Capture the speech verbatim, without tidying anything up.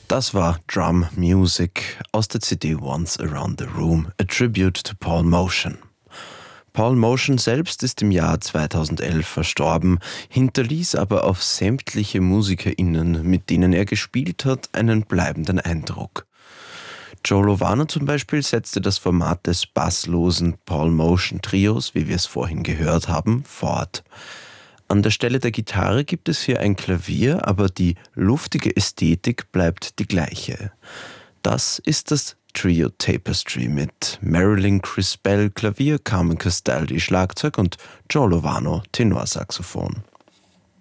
Das war Drum Music aus der C D Once Around the Room, a tribute to Paul Motian. Paul Motian selbst ist im Jahr zweitausendelf verstorben, hinterließ aber auf sämtliche MusikerInnen, mit denen er gespielt hat, einen bleibenden Eindruck. Joe Lovano zum Beispiel setzte das Format des basslosen Paul Motian Trios, wie wir es vorhin gehört haben, fort. An der Stelle der Gitarre gibt es hier ein Klavier, aber die luftige Ästhetik bleibt die gleiche. Das ist das Trio Tapestry mit Marilyn Crispell Klavier, Carmen Castaldi Schlagzeug und Joe Lovano Tenorsaxophon.